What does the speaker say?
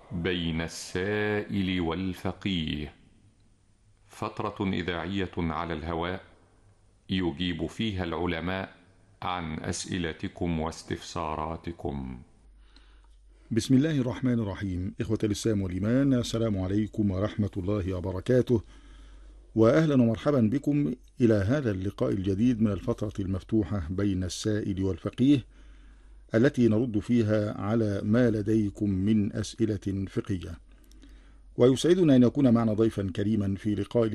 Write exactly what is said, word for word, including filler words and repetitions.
بين السائل والفقيه، فترة إذاعية على الهواء يجيب فيها العلماء عن أسئلتكم واستفساراتكم. بسم الله الرحمن الرحيم. إخوة الإسلام والإيمان، السلام عليكم ورحمة الله وبركاته، وأهلا ومرحبا بكم إلى هذا اللقاء الجديد من الفترة المفتوحة بين السائل والفقيه، التي نرد فيها على ما لديكم من أسئلة فقهية. ويسعدنا أن يكون معنا ضيفا كريما في لقاء